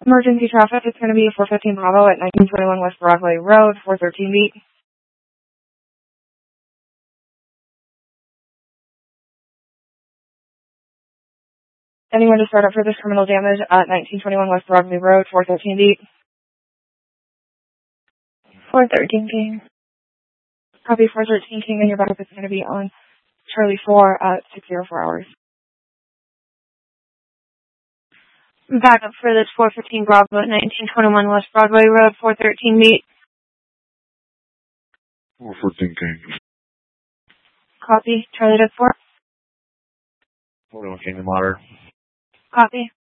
Emergency traffic, it's going to be 415 Bravo at 1921 West Broadway Road, 413 beat. Anyone to start up for this criminal damage at 1921 West Broadway Road, 413 beat. 413 King. Copy 413 King, and your backup is going to be on Charlie 4 at 604 hours. Backup for this 415 Bravo at 1921 West Broadway Road, 413 beat. 414 King. Copy. Charlie Deck 4. 41 King and Modern. Copy.